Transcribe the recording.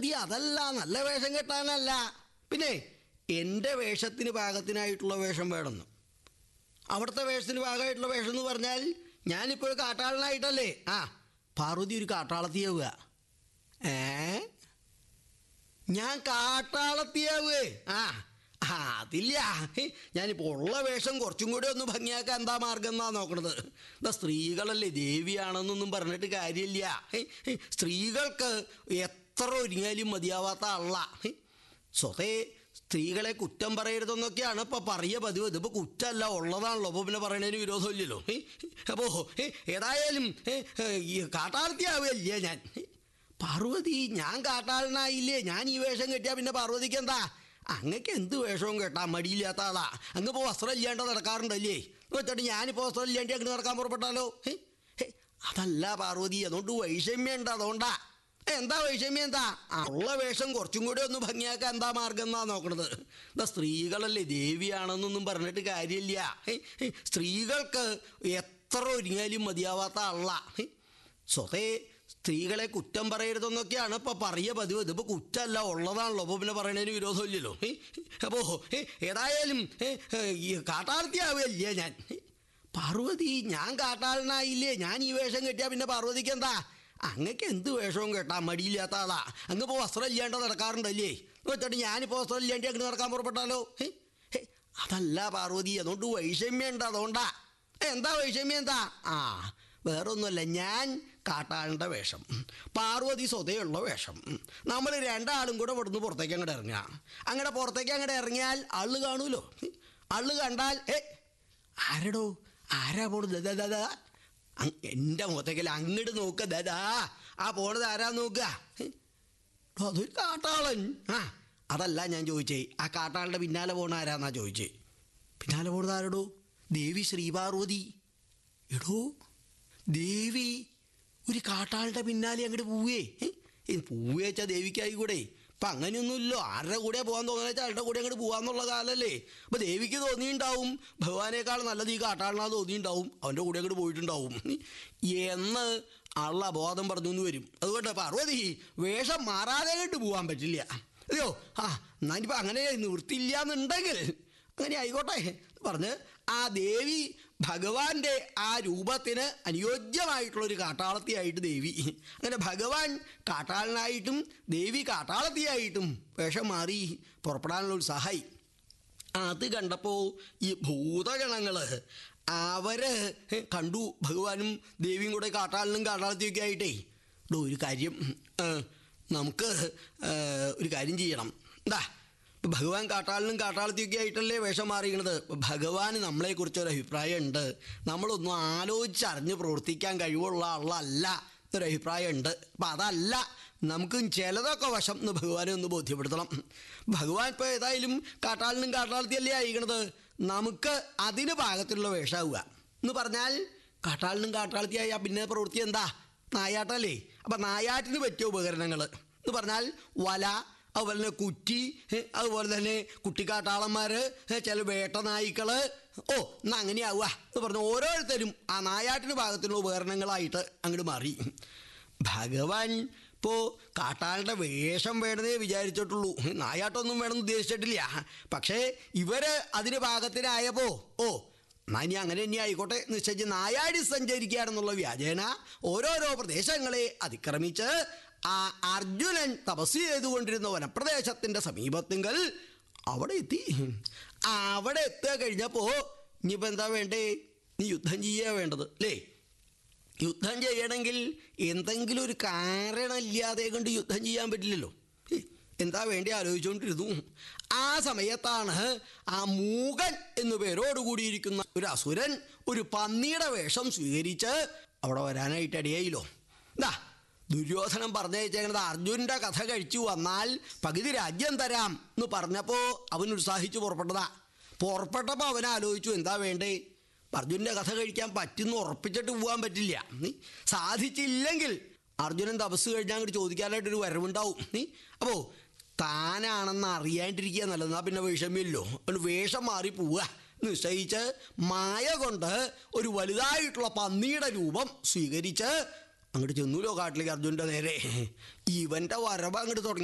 പാർവതി അതല്ല, നല്ല വേഷം കെട്ടാനല്ല. പിന്നെ എൻ്റെ വേഷത്തിന് പാകത്തിനായിട്ടുള്ള വേഷം വേണമെന്ന്. അവിടുത്തെ വേഷത്തിന് പാകമായിട്ടുള്ള വേഷം എന്ന് പറഞ്ഞാൽ ഞാനിപ്പോൾ ഒരു കാട്ടാളനായിട്ടല്ലേ. പാർവതി ഒരു കാട്ടാളത്തിയാവുക. ഞാൻ കാട്ടാളത്തിയാവേ? അതില്ല. ഞാനിപ്പോൾ ഉള്ള വേഷം കുറച്ചും കൂടി ഒന്ന് ഭംഗിയാക്കാൻ എന്താ മാർഗം എന്നാ നോക്കണത്. എന്താ സ്ത്രീകളല്ലേ, ദേവിയാണെന്നൊന്നും പറഞ്ഞിട്ട് കാര്യമില്ല. സ്ത്രീകൾക്ക് എത്ര ഒരുങ്ങിയാലും മതിയാവാത്ത ആളാ. സ്വതേ സ്ത്രീകളെ കുറ്റം പറയരുതെന്നൊക്കെയാണ് ഇപ്പോൾ പറയുക പതിവ്. ഇതിപ്പോൾ കുറ്റമല്ല, ഉള്ളതാണല്ലോ. അപ്പോൾ പിന്നെ പറയണതിന് വിരോധമില്ലല്ലോ. അപ്പോൾ ഏതായാലും കാട്ടാളത്തിയാവുകയല്ലേ ഞാൻ. പാർവതി ഞാൻ കാട്ടാളനായില്ലേ? ഞാൻ ഈ വേഷം കെട്ടിയാൽ പിന്നെ പാർവതിക്ക് എന്താ? അങ്ങക്ക് എന്ത് വേഷവും കേട്ടാൽ മടിയില്ലാത്ത ആളാ. അങ്ങിപ്പോൾ വസ്ത്രം ഇല്ലാണ്ട് നടക്കാറുണ്ടല്ലേ വെച്ചിട്ട് ഞാനിപ്പോൾ വസ്ത്രം ഇല്ലാണ്ട് അങ്ങനെ നടക്കാൻ പുറപ്പെട്ടാലോ? അതല്ല പാർവതി, അതുകൊണ്ട് വൈഷമ്യമുണ്ട്. അതുകൊണ്ടാ. എന്താ വൈഷമ്യം? എന്താ? ഉള്ള വേഷം കുറച്ചും കൂടി ഒന്ന് ഭംഗിയാക്കാൻ എന്താ മാർഗം എന്നാ നോക്കണത്. എന്താ സ്ത്രീകളല്ലേ, ദേവിയാണെന്നൊന്നും പറഞ്ഞിട്ട് കാര്യമില്ല. സ്ത്രീകൾക്ക് എത്ര ഒരുങ്ങിയാലും മതിയാവാത്ത ആളാ. സ്വതേ സ്ത്രീകളെ കുറ്റം പറയരുതെന്നൊക്കെയാണ് ഇപ്പോൾ പറയുക പതിവ്. ഇതിപ്പോൾ കുറ്റമല്ല, ഉള്ളതാണല്ലോ. അപ്പോൾ പിന്നെ പറയണതിന് വിരോധമില്ലല്ലോ. അപ്പോൾ ഏതായാലും കാട്ടാളത്തിയാവുകയല്ലേ ഞാൻ. പാർവതി ഞാൻ കാട്ടാളനായില്ലേ? ഞാൻ ഈ വേഷം കെട്ടിയാൽ പിന്നെ പാർവതിക്ക് എന്താ? അങ്ങക്ക് എന്ത് വേഷവും കേട്ടാൽ മടിയില്ലാത്ത ആളാ. അങ്ങിപ്പോൾ വസ്ത്രം ഇല്ലാണ്ട് നടക്കാറുണ്ടല്ലേ വെച്ചിട്ട് ഞാനിപ്പോൾ വസ്ത്രം ഇല്ലാണ്ട് അങ്ങനെ നടക്കാൻ പുറപ്പെട്ടാലോ? അതല്ല പാർവതി, അതുകൊണ്ട് വൈഷമ്യമുണ്ട്. അതുകൊണ്ടാ. എന്താ വൈഷമ്യം? എന്താ? വേറൊന്നുമല്ല, ഞാൻ കാട്ടാളൻ്റെ വേഷം, പാർവതി സ്വതയുള്ള വേഷം. നമ്മൾ രണ്ടാളും കൂടെ ഇവിടുന്ന് പുറത്തേക്ക് അങ്ങോട്ട് ഇറങ്ങുക. അങ്ങനെ പുറത്തേക്ക് അങ്ങോട്ട് ഇറങ്ങിയാൽ ആള് കാണൂലോ. ആള് കണ്ടാൽ ആരടോ, ആരാ പോണത്? ദാ എൻ്റെ മുഖത്തേക്കല്ല, അങ്ങോട്ട് നോക്കുക. ദാ ആ പോണത് ആരാ നോക്കുക. അതൊരു കാട്ടാളൻ. അതല്ല ഞാൻ ചോദിച്ചേ, ആ കാട്ടാളൻ്റെ പിന്നാലെ പോണ ആരാന്നാ ചോദിച്ചേ. പിന്നാലെ പോണത് ആരടോ? ദേവി ശ്രീപാർവതി. എടോ, ദേവി ഒരു കാട്ടാളുടെ പിന്നാലെ അങ്ങോട്ട് പോവേ. പോവുക വെച്ചാൽ ദേവിക്കായി കൂടെ. ഇപ്പം അങ്ങനെയൊന്നുമില്ലോ. ആരുടെ കൂടെ പോകാൻ തോന്നുന്ന വെച്ചാൽ ആരുടെ കൂടെ അങ്ങോട്ട് പോകാമെന്നുള്ള കാലമല്ലേ. അപ്പോൾ ദേവിക്ക് തോന്നിയിട്ടുണ്ടാവും ഭഗവാനേക്കാൾ നല്ലത് ഈ കാട്ടാളനാ തോന്നിയിട്ടുണ്ടാവും. അവൻ്റെ കൂടെ അങ്ങോട്ട് പോയിട്ടുണ്ടാവും എന്ന് ആളുടെ അബോധം പറഞ്ഞു എന്ന് വരും. അതുകൊണ്ട് പാർവതി വേഷം മാറാതെ അങ്ങോട്ട് പോകാൻ പറ്റില്ല. അയ്യോ എന്നാലിപ്പോൾ അങ്ങനെ നിവൃത്തിയില്ല എന്നുണ്ടെങ്കിൽ അങ്ങനെ ആയിക്കോട്ടെ പറഞ്ഞ് ആ ദേവി ഭഗവാന്റെ ആ രൂപത്തിന് അനുയോജ്യമായിട്ടുള്ളൊരു കാട്ടാളത്തിയായിട്ട് ദേവി. അങ്ങനെ ഭഗവാൻ കാട്ടാളനായിട്ടും ദേവി കാട്ടാളത്തിയായിട്ടും വേഷം മാറി പുറപ്പെടാനുള്ള ഉത്സാഹമായി. അത് കണ്ടപ്പോൾ ഈ ഭൂതഗണങ്ങൾ അവർ കണ്ടു ഭഗവാനും ദേവിയും കൂടെ കാട്ടാളനും കാട്ടാളത്തിയൊക്കെ ആയിട്ടേ. ഒരു കാര്യം നമുക്ക് ഒരു കാര്യം ചെയ്യണം. എന്താ, ഭഗവാൻ കാട്ടാളനും കാട്ടാളത്തിയൊക്കെ ആയിട്ടല്ലേ വേഷം മാറിയിരിക്കണത്. ഭഗവാന് നമ്മളെക്കുറിച്ചൊരു അഭിപ്രായമുണ്ട്. നമ്മളൊന്നും ആലോചിച്ചറിഞ്ഞ് പ്രവർത്തിക്കാൻ കഴിവുള്ള ആളല്ല എന്നൊരു അഭിപ്രായമുണ്ട്. അപ്പം അതല്ല, നമുക്ക് ചിലതൊക്കെ വശം എന്ന് ഭഗവാനെ ഒന്ന് ബോധ്യപ്പെടുത്തണം. ഭഗവാൻ ഇപ്പോൾ ഏതായാലും കാട്ടാളനും കാട്ടാളത്തിയല്ലേ ആയിരിക്കണത്. നമുക്ക് അതിന് പാകത്തിലുള്ള വേഷമാവുക എന്ന് പറഞ്ഞാൽ കാട്ടാളനും കാട്ടാളത്തിയായ പിന്നെ പ്രവൃത്തി എന്താ? നായാട്ടല്ലേ. അപ്പം നായാട്ടിന് പറ്റിയ ഉപകരണങ്ങൾ എന്ന് പറഞ്ഞാൽ വല, അതുപോലെ തന്നെ കുറ്റി, അതുപോലെ തന്നെ കുട്ടിക്കാട്ടാളന്മാർ, ചില വേട്ട നായ്ക്കൾ. എന്നാൽ അങ്ങനെയാവുക എന്ന് പറഞ്ഞാൽ ഓരോരുത്തരും ആ നായാട്ടിന് ഭാഗത്തിനുള്ള ഉപകരണങ്ങളായിട്ട് അങ്ങോട്ട് മാറി. ഭഗവാൻ ഇപ്പോൾ കാട്ടാളുടെ വേഷം വേണമെന്നേ വിചാരിച്ചിട്ടുള്ളൂ. നായാട്ടൊന്നും വേണമെന്ന് ഉദ്ദേശിച്ചിട്ടില്ല. പക്ഷേ ഇവർ അതിന് പാകത്തിനായപ്പോൾ എന്നാൽ ഇനി അങ്ങനെ തന്നെ ആയിക്കോട്ടെ നിശ്ചയിച്ച് നായാടി സഞ്ചരിക്കുകയാണെന്നുള്ള വ്യാജേന ഓരോരോ പ്രദേശങ്ങളെ അതിക്രമിച്ച് ആ അർജുനൻ തപസ് ചെയ്തുകൊണ്ടിരുന്ന വനപ്രദേശത്തിൻ്റെ സമീപത്തെങ്കിൽ അവിടെ എത്തി. അവിടെ എത്തുക കഴിഞ്ഞപ്പോൾ ഇനിയിപ്പോൾ എന്താ വേണ്ടേ? നീ യുദ്ധം ചെയ്യുക വേണ്ടത് അല്ലേ. യുദ്ധം ചെയ്യണമെങ്കിൽ എന്തെങ്കിലും ഒരു കാരണമില്ലാതെ കൊണ്ട് യുദ്ധം ചെയ്യാൻ പറ്റില്ലല്ലോ. എന്താ വേണ്ടി ആലോചിച്ചുകൊണ്ടിരുന്നു. ആ സമയത്താണ് ആ മൂകൻ എന്നു പേരോടുകൂടിയിരിക്കുന്ന ഒരു അസുരൻ ഒരു പന്നിയുടെ വേഷം സ്വീകരിച്ച് അവിടെ വരാനായിട്ട് ഇടയായില്ലോ. എന്താ ദുര്യോധനൻ പറഞ്ഞയച്ചേക്കണത് അർജുനൻ്റെ കഥ കഴിച്ചു വന്നാൽ പകുതി രാജ്യം തരാം എന്ന് പറഞ്ഞപ്പോൾ അവൻ ഉത്സാഹിച്ച് പുറപ്പെട്ടപ്പോൾ അവൻ ആലോചിച്ചു എന്താ വേണ്ടേ. അർജുനൻ്റെ കഥ കഴിക്കാൻ പറ്റുമെന്ന് ഉറപ്പിച്ചിട്ട് പോകാൻ പറ്റില്ല. സാധിച്ചില്ലെങ്കിൽ അർജുനൻ തപസ് കഴിഞ്ഞാൽ അങ്ങോട്ട് ചോദിക്കാനായിട്ടൊരു വരവുണ്ടാവും. അപ്പോൾ താനാണെന്ന് അറിയാണ്ടിരിക്കുക നല്ലത്. എന്നാൽ പിന്നെ വിഷമില്ലല്ലോ. അവന് വേഷം മാറി പോവുക നിശ്ചയിച്ച് മായ കൊണ്ട് ഒരു വലുതായിട്ടുള്ള പന്നിയുടെ രൂപം സ്വീകരിച്ച് അങ്ങോട്ട് ചെന്നൂലോ കാട്ടിലേക്ക് അർജുനൻ്റെ നേരെ. ഇവൻ്റെ വരവ് അങ്ങോട്ട് തുടങ്ങി.